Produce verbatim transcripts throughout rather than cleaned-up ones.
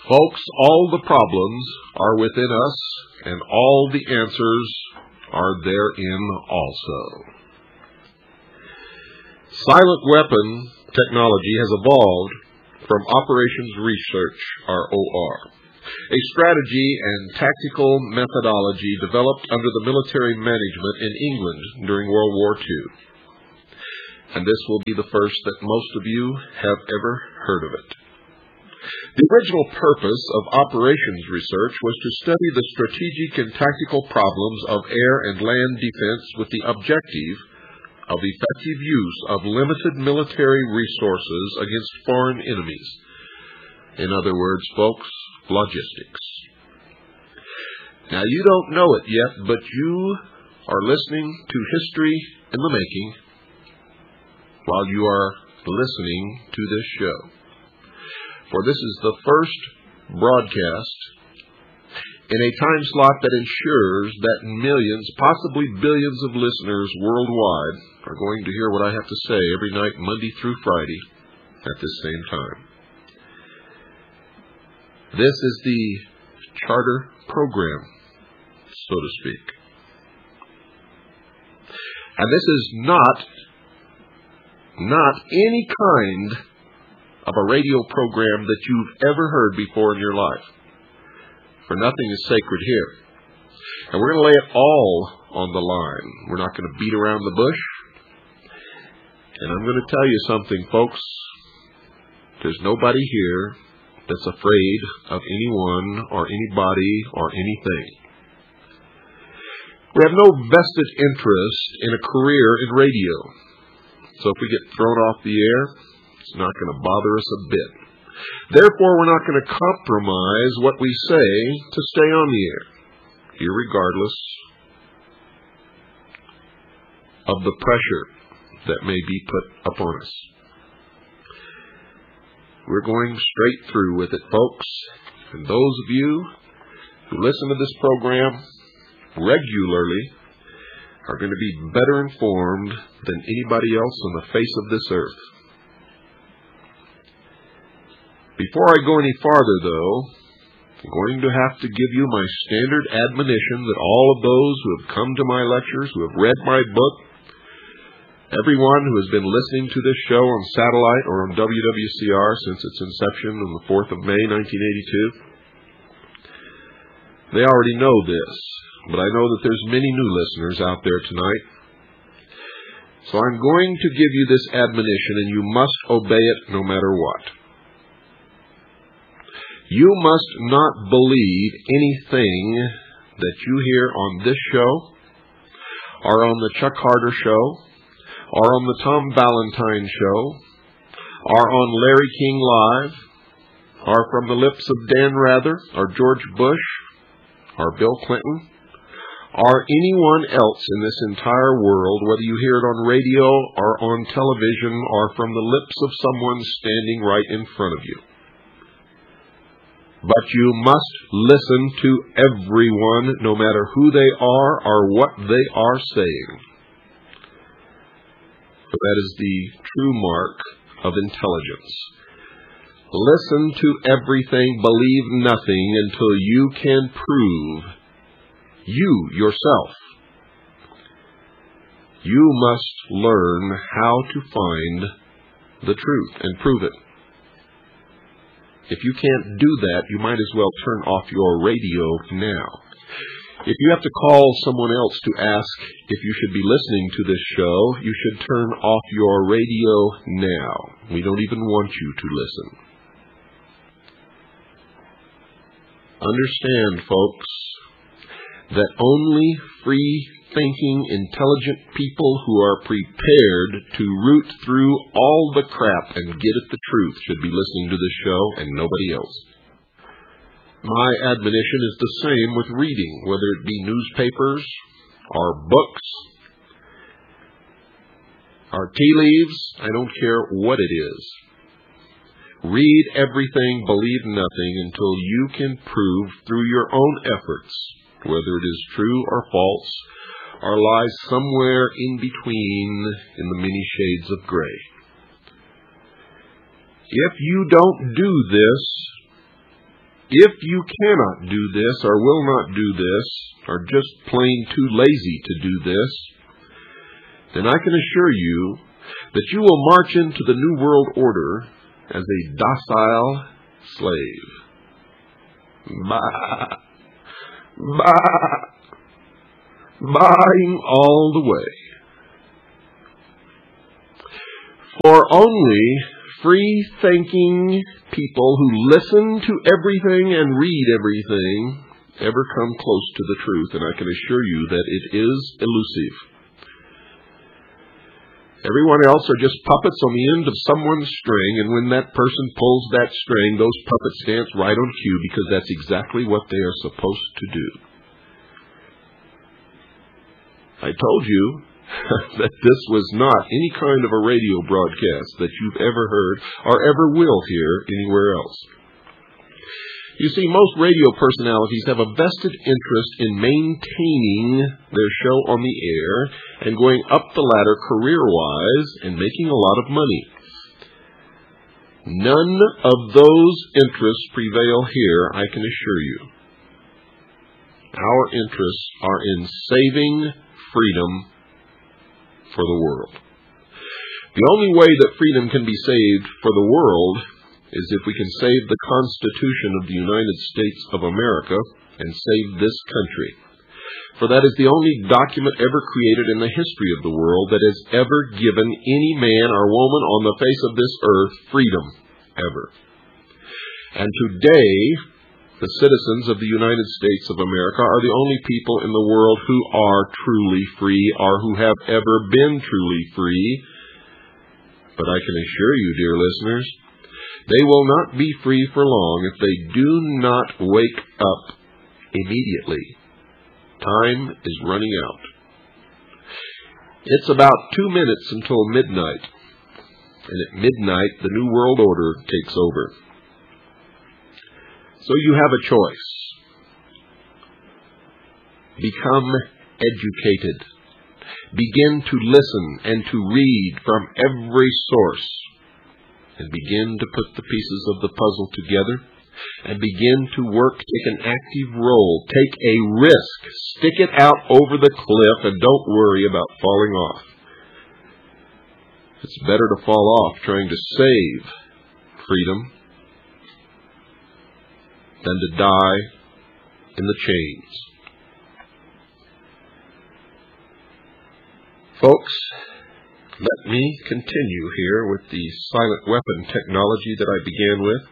Folks, all the problems are within us, and all the answers are therein also. Silent weapon technology has evolved from Operations Research, or O R, a strategy and tactical methodology developed under the military management in England during World War Two. And this will be the first that most of you have ever heard of it. The original purpose of Operations Research was to study the strategic and tactical problems of air and land defense with the objective of effective use of limited military resources against foreign enemies. In other words, folks, logistics. Now, you don't know it yet, but you are listening to history in the making while you are listening to this show. For this is the first broadcast in a time slot that ensures that millions, possibly billions of listeners worldwide are going to hear what I have to say every night, Monday through Friday, at this same time. This is the charter program, so to speak. And this is not, not any kind of a radio program that you've ever heard before in your life. For nothing is sacred here. And we're going to lay it all on the line. We're not going to beat around the bush. And I'm going to tell you something, folks. There's nobody here that's afraid of anyone or anybody or anything. We have no vested interest in a career in radio. So if we get thrown off the air, it's not going to bother us a bit. Therefore, we're not going to compromise what we say to stay on the air, irregardless of the pressure that may be put upon us. We're going straight through with it, folks. And those of you who listen to this program regularly are going to be better informed than anybody else on the face of this earth. Before I go any farther, though, I'm going to have to give you my standard admonition that all of those who have come to my lectures, who have read my book, everyone who has been listening to this show on satellite or on W W C R since its inception on the fourth of May, nineteen eighty-two, they already know this, but I know that there's many new listeners out there tonight. So I'm going to give you this admonition, and you must obey it no matter what. You must not believe anything that you hear on this show, or on the Chuck Harder show, or on the Tom Valentine show, or on Larry King Live, or from the lips of Dan Rather, or George Bush, or Bill Clinton, or anyone else in this entire world, whether you hear it on radio or on television or from the lips of someone standing right in front of you. But you must listen to everyone, no matter who they are or what they are saying. For that is the true mark of intelligence. Listen to everything, believe nothing until you can prove, you yourself, you must learn how to find the truth and prove it. If you can't do that, you might as well turn off your radio now. If you have to call someone else to ask if you should be listening to this show, you should turn off your radio now. We don't even want you to listen. Understand, folks, that only free-thinking, intelligent people who are prepared to root through all the crap and get at the truth should be listening to this show and nobody else. My admonition is the same with reading, whether it be newspapers or books or tea leaves. I don't care what it is. Read everything, believe nothing until you can prove through your own efforts whether it is true or false, or lies somewhere in between in the many shades of gray. If you don't do this, If you cannot do this or will not do this, or just plain too lazy to do this, then I can assure you that you will march into the New World Order as a docile slave. Bah, bah, buying all the way. For only free-thinking people who listen to everything and read everything ever come close to the truth, and I can assure you that it is elusive. Everyone else are just puppets on the end of someone's string, and when that person pulls that string, those puppets dance right on cue, because that's exactly what they are supposed to do. I told you that this was not any kind of a radio broadcast that you've ever heard or ever will hear anywhere else. You see, most radio personalities have a vested interest in maintaining their show on the air and going up the ladder career-wise and making a lot of money. None of those interests prevail here, I can assure you. Our interests are in saving freedom for the world. The only way that freedom can be saved for the world is if we can save the Constitution of the United States of America and save this country. For that is the only document ever created in the history of the world that has ever given any man or woman on the face of this earth freedom, ever. And today, the citizens of the United States of America are the only people in the world who are truly free or who have ever been truly free. But I can assure you, dear listeners, they will not be free for long if they do not wake up immediately. Time is running out. It's about two minutes until midnight, and at midnight the New World Order takes over. So you have a choice. Become educated. Begin to listen and to read from every source, and begin to put the pieces of the puzzle together, and begin to work, take an active role, take a risk, stick it out over the cliff, and don't worry about falling off. It's better to fall off trying to save freedom than to die in the chains. Folks, let me continue here with the silent weapon technology that I began with.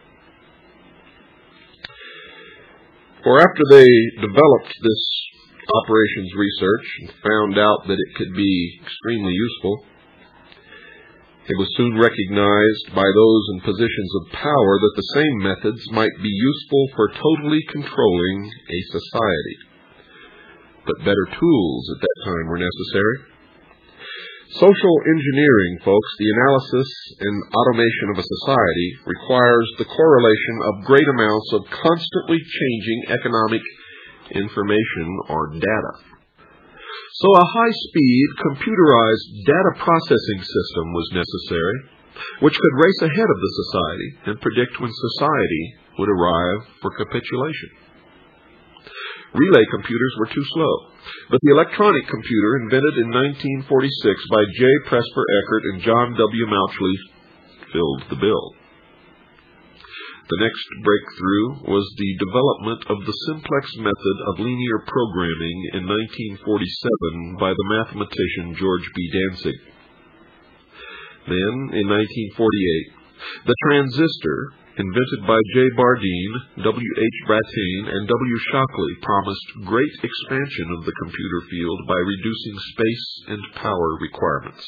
For after they developed this operations research and found out that it could be extremely useful, it was soon recognized by those in positions of power that the same methods might be useful for totally controlling a society. But better tools at that time were necessary. Social engineering, folks, the analysis and automation of a society, requires the correlation of great amounts of constantly changing economic information or data. So a high-speed, computerized data processing system was necessary, which could race ahead of the society and predict when society would arrive for capitulation. Relay computers were too slow, but the electronic computer invented in nineteen forty-six by J. Presper Eckert and John W. Mauchly filled the bill. The next breakthrough was the development of the simplex method of linear programming in nineteen forty-seven by the mathematician George B. Dantzig. Then, in nineteen forty-eight, the transistor, invented by J. Bardeen, W. H. Brattain, and W. Shockley, promised great expansion of the computer field by reducing space and power requirements.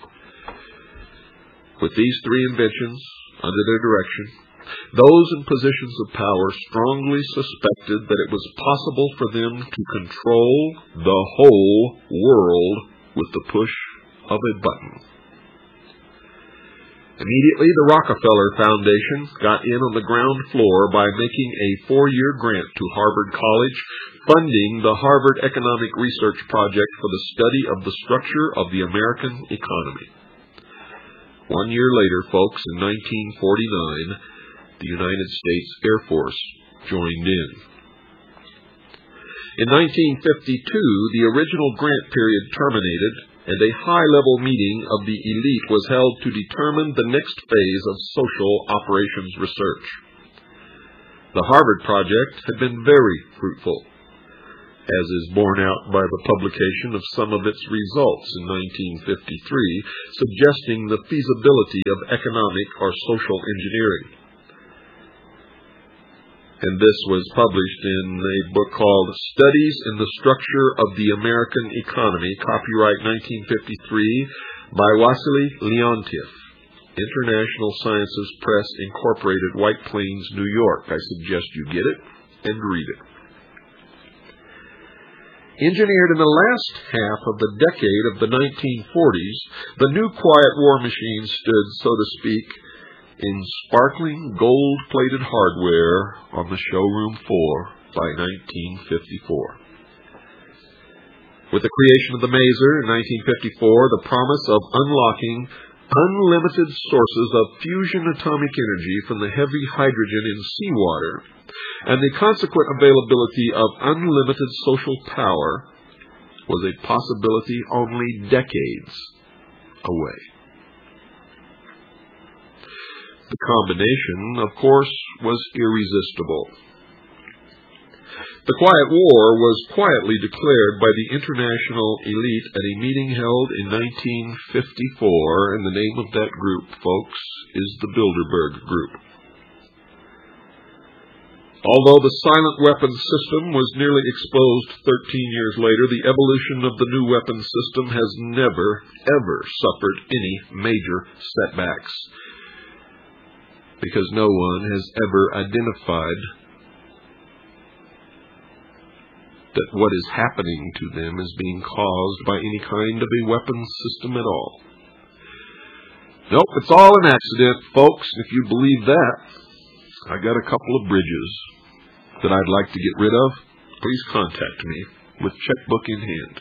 With these three inventions under their direction, those in positions of power strongly suspected that it was possible for them to control the whole world with the push of a button. Immediately, the Rockefeller Foundation got in on the ground floor by making a four-year grant to Harvard College, funding the Harvard Economic Research Project for the study of the structure of the American economy. One year later, folks, in nineteen forty-nine, the United States Air Force joined in. In nineteen fifty-two, the original grant period terminated, and a high-level meeting of the elite was held to determine the next phase of social operations research. The Harvard Project had been very fruitful, as is borne out by the publication of some of its results in nineteen fifty-three, suggesting the feasibility of economic or social engineering. And this was published in a book called Studies in the Structure of the American Economy, copyright nineteen fifty-three, by Wassily Leontief, International Sciences Press, Incorporated, White Plains, New York. I suggest you get it and read it. Engineered in the last half of the decade of the nineteen forties, the new quiet war machine stood, so to speak, in sparkling gold-plated hardware on the showroom floor by nineteen fifty-four. With the creation of the Maser in nineteen fifty-four, the promise of unlocking unlimited sources of fusion atomic energy from the heavy hydrogen in seawater and the consequent availability of unlimited social power was a possibility only decades away. The combination, of course, was irresistible. The Quiet War was quietly declared by the international elite at a meeting held in nineteen fifty-four, and the name of that group, folks, is the Bilderberg Group. Although the silent weapons system was nearly exposed thirteen years later, the evolution of the new weapons system has never, ever suffered any major setbacks, because no one has ever identified that what is happening to them is being caused by any kind of a weapons system at all. Nope, it's all an accident, folks. If you believe that, I got a couple of bridges that I'd like to get rid of. Please contact me with checkbook in hand.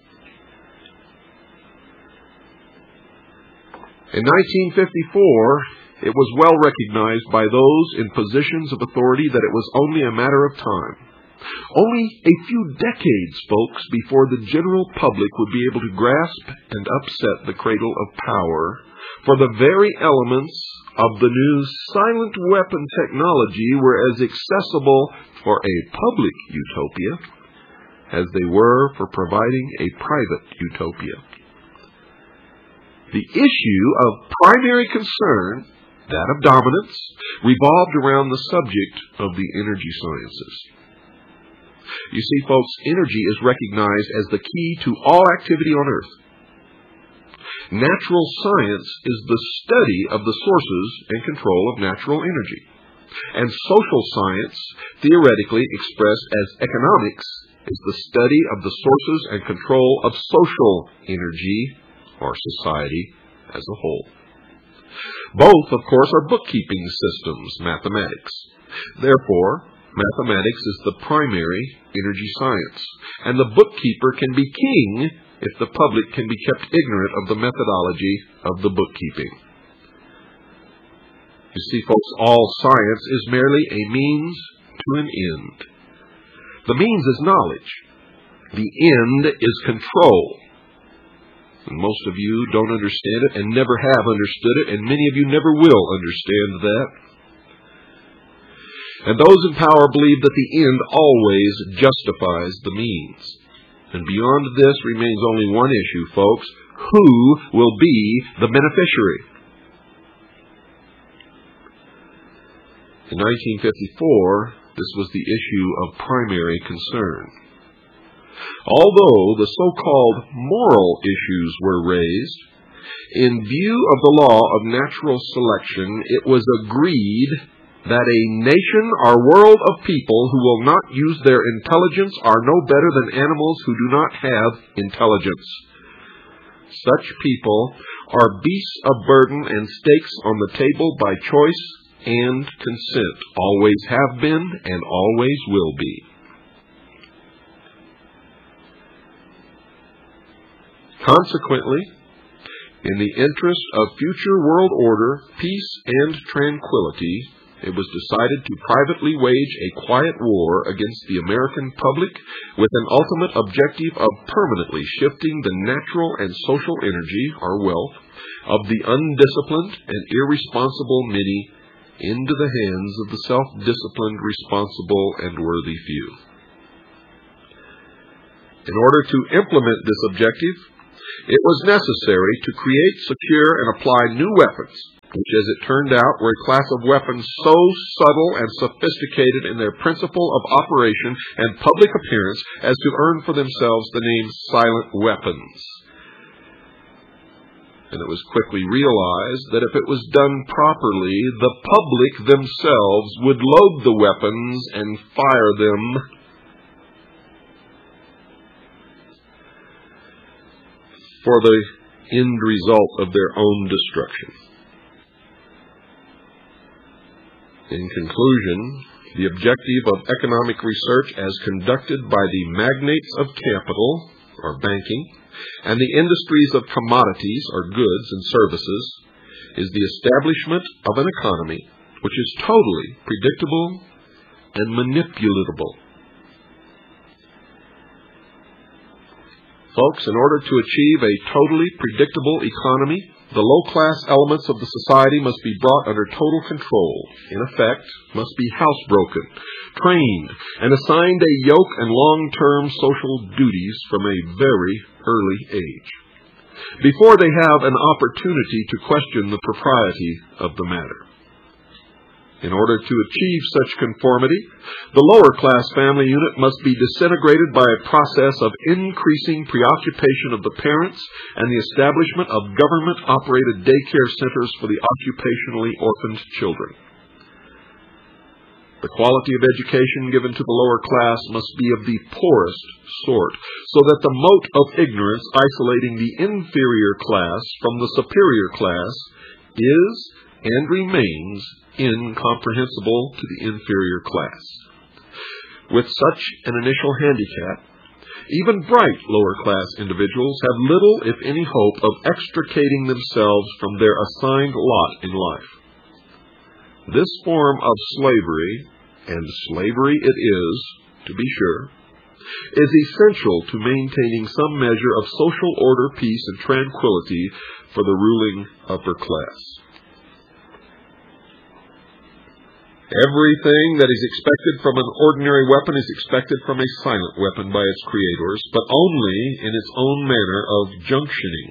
In nineteen fifty-four, it was well recognized by those in positions of authority that it was only a matter of time. Only a few decades, folks, before the general public would be able to grasp and upset the cradle of power, for the very elements of the new silent weapon technology were as accessible for a public utopia as they were for providing a private utopia. The issue of primary concern, that of dominance, revolved around the subject of the energy sciences. You see, folks, energy is recognized as the key to all activity on Earth. Natural science is the study of the sources and control of natural energy. And social science, theoretically expressed as economics, is the study of the sources and control of social energy, or society as a whole. Both, of course, are bookkeeping systems, mathematics. Therefore, mathematics is the primary energy science, and the bookkeeper can be king if the public can be kept ignorant of the methodology of the bookkeeping. You see, folks, all science is merely a means to an end. The means is knowledge. The end is control. And most of you don't understand it and never have understood it, and many of you never will understand that. And those in power believe that the end always justifies the means. And beyond this remains only one issue, folks. Who will be the beneficiary? In nineteen fifty-four, this was the issue of primary concern. Although the so-called moral issues were raised, in view of the law of natural selection, it was agreed that a nation or world of people who will not use their intelligence are no better than animals who do not have intelligence. Such people are beasts of burden and stakes on the table by choice and consent, always have been and always will be. Consequently, in the interest of future world order, peace, and tranquility, it was decided to privately wage a quiet war against the American public with an ultimate objective of permanently shifting the natural and social energy, or wealth, of the undisciplined and irresponsible many into the hands of the self-disciplined, responsible, and worthy few. In order to implement this objective, it was necessary to create, secure, and apply new weapons, which, as it turned out, were a class of weapons so subtle and sophisticated in their principle of operation and public appearance as to earn for themselves the name silent weapons. And it was quickly realized that if it was done properly, the public themselves would load the weapons and fire them for the end result of their own destruction. In conclusion, the objective of economic research as conducted by the magnates of capital, or banking, and the industries of commodities, or goods and services, is the establishment of an economy which is totally predictable and manipulatable. Folks, in order to achieve a totally predictable economy, the low-class elements of the society must be brought under total control, in effect, must be housebroken, trained, and assigned a yoke and long-term social duties from a very early age, before they have an opportunity to question the propriety of the matter. In order to achieve such conformity, the lower-class family unit must be disintegrated by a process of increasing preoccupation of the parents and the establishment of government-operated daycare centers for the occupationally orphaned children. The quality of education given to the lower class must be of the poorest sort, so that the mote of ignorance isolating the inferior class from the superior class is and remains incomprehensible to the inferior class. With such an initial handicap, even bright lower-class individuals have little, if any, hope of extricating themselves from their assigned lot in life. This form of slavery, and slavery it is, to be sure, is essential to maintaining some measure of social order, peace, and tranquility for the ruling upper class. Everything that is expected from an ordinary weapon is expected from a silent weapon by its creators, but only in its own manner of junctioning.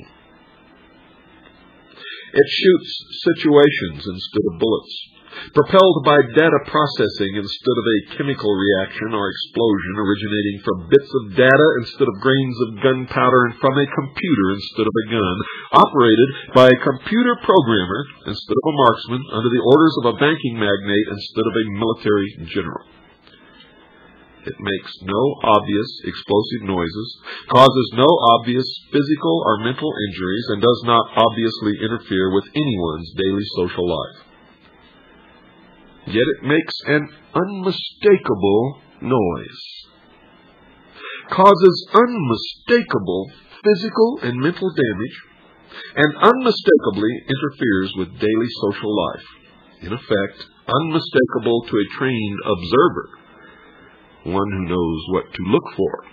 It shoots situations instead of bullets, propelled by data processing instead of a chemical reaction or explosion originating from bits of data instead of grains of gunpowder, and from a computer instead of a gun, operated by a computer programmer instead of a marksman, under the orders of a banking magnate instead of a military general. It makes no obvious explosive noises, causes no obvious physical or mental injuries, and does not obviously interfere with anyone's daily social life. Yet it makes an unmistakable noise, causes unmistakable physical and mental damage, and unmistakably interferes with daily social life. In effect, unmistakable to a trained observer, one who knows what to look for.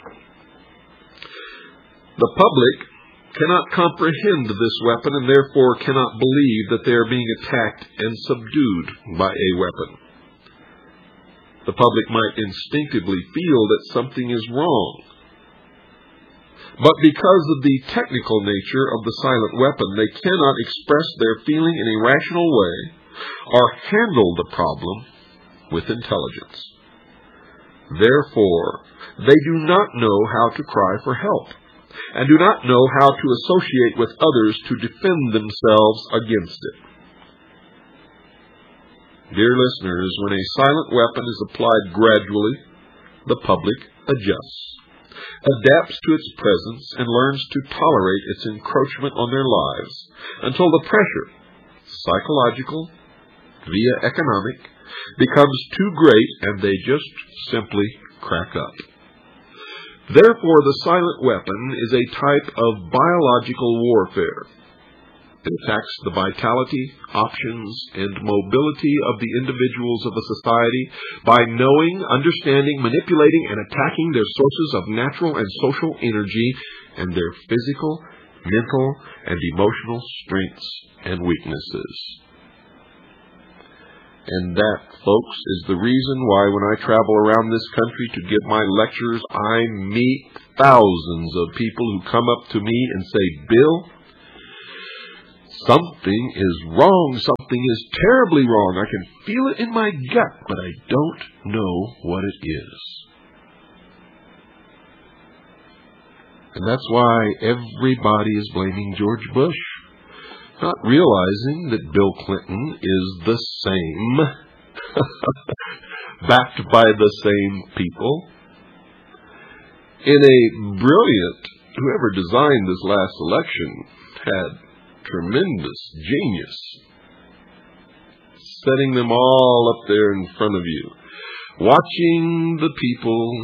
The public cannot comprehend this weapon, and therefore cannot believe that they are being attacked and subdued by a weapon. The public might instinctively feel that something is wrong, but because of the technical nature of the silent weapon, they cannot express their feeling in a rational way or handle the problem with intelligence. Therefore, they do not know how to cry for help, and do not know how to associate with others to defend themselves against it. Dear listeners, when a silent weapon is applied gradually, the public adjusts, adapts to its presence, and learns to tolerate its encroachment on their lives, until the pressure, psychological, via economic, becomes too great, and they just simply crack up. Therefore, the silent weapon is a type of biological warfare. It attacks the vitality, options, and mobility of the individuals of a society by knowing, understanding, manipulating, and attacking their sources of natural and social energy and their physical, mental, and emotional strengths and weaknesses. And that, folks, is the reason why when I travel around this country to give my lectures, I meet thousands of people who come up to me and say, Bill, something is wrong. Something is terribly wrong. I can feel it in my gut, but I don't know what it is. And that's why everybody is blaming George Bush, not realizing that Bill Clinton is the same, backed by the same people. In a brilliant, whoever designed this last election had tremendous genius, setting them all up there in front of you, watching the people,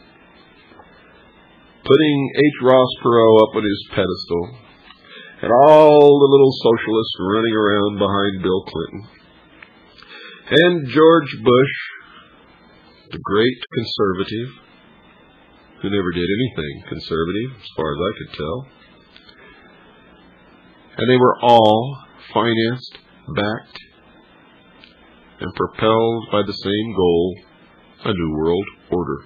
putting H. Ross Perot up on his pedestal, and all the little socialists running around behind Bill Clinton, and George Bush, the great conservative, who never did anything conservative, as far as I could tell. And they were all financed, backed, and propelled by the same goal, a new world order.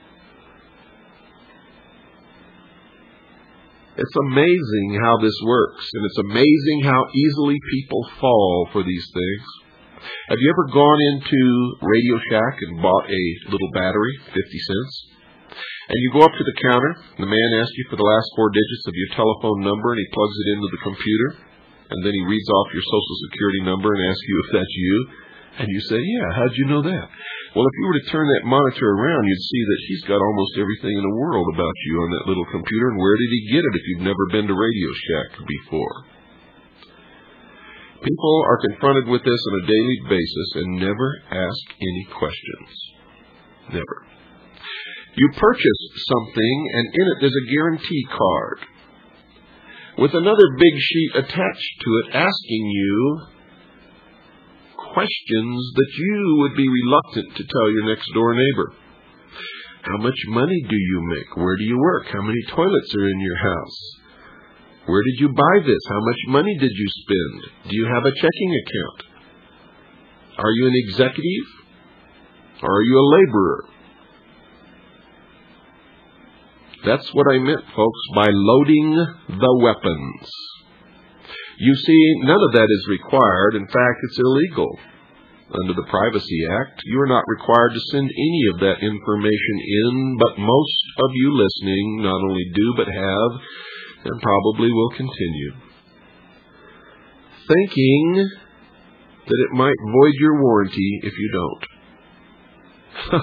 It's amazing how this works, and it's amazing how easily people fall for these things. Have you ever gone into Radio Shack and bought a little battery, fifty cents? And you go up to the counter, and the man asks you for the last four digits of your telephone number, and he plugs it into the computer, and then he reads off your social security number and asks you if that's you, and you say, yeah, how'd you know that? Well, if you were to turn that monitor around, you'd see that he's got almost everything in the world about you on that little computer, and where did he get it if you've never been to Radio Shack before? People are confronted with this on a daily basis and never ask any questions. Never. You purchase something, and in it there's a guarantee card with another big sheet attached to it asking you questions that you would be reluctant to tell your next-door neighbor. How much money do you make? Where do you work? How many toilets are in your house? Where did you buy this? How much money did you spend? Do you have a checking account? Are you an executive? Or are you a laborer? That's what I meant, folks, by loading the weapons. You see, none of that is required. In fact, it's illegal. Under the Privacy Act, you are not required to send any of that information in, but most of you listening not only do, but have, and probably will continue, thinking that it might void your warranty if you don't.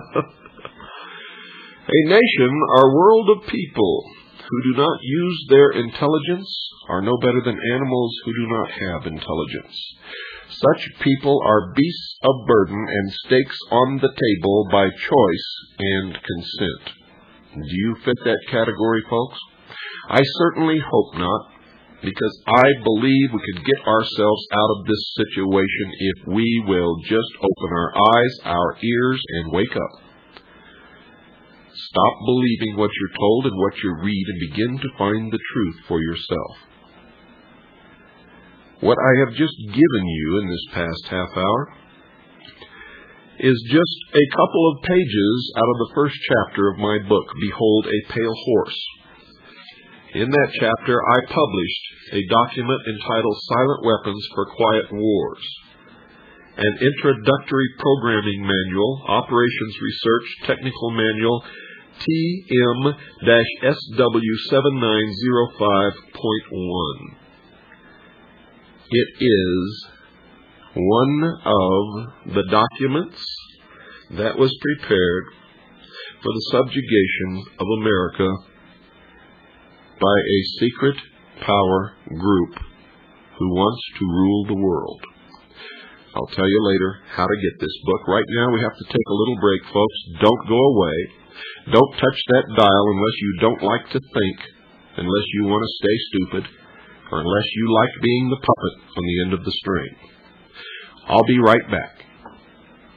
A nation or world of people who do not use their intelligence are no better than animals who do not have intelligence. Such people are beasts of burden and stakes on the table by choice and consent. Do you fit that category, folks? I certainly hope not, because I believe we could get ourselves out of this situation if we will just open our eyes, our ears, and wake up. Stop believing what you're told and what you read and begin to find the truth for yourself. What I have just given you in this past half hour is just a couple of pages out of the first chapter of my book, Behold a Pale Horse. In that chapter, I published a document entitled Silent Weapons for Quiet Wars, an introductory programming manual, operations research technical manual, T M S W seven nine zero five point one. It is one of the documents that was prepared for the subjugation of America by a secret power group who wants to rule the world. I'll tell you later how to get this book. Right now we have to take a little break, folks. Don't go away. Don't touch that dial unless you don't like to think, unless you want to stay stupid. or unless you like being the puppet on the end of the string. I'll be right back.